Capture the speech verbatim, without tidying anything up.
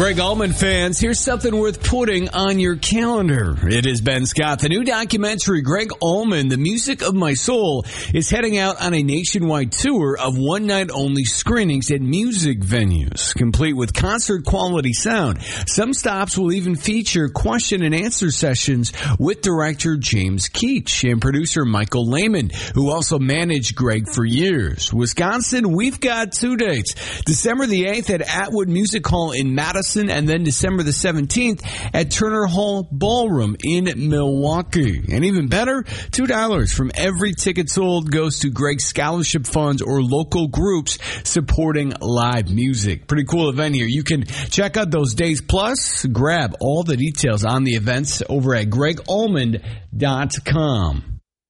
Greg Allman fans, here's something worth putting on your calendar. It is Ben Scott. The new documentary, Greg Allman, The Music of My Soul, is heading out on a nationwide tour of one-night-only screenings at music venues, complete with concert-quality sound. Some stops will even feature question-and-answer sessions with director James Keach and producer Michael Lehman, who also managed Greg for years. Wisconsin, we've got two dates. December the eighth at Atwood Music Hall in Madison, and then December the seventeenth at Turner Hall Ballroom in Milwaukee. And even better, two dollars from every ticket sold goes to Greg's scholarship funds or local groups supporting live music. Pretty cool event here. You can check out those days, plus grab all the details on the events over at greg allman dot com.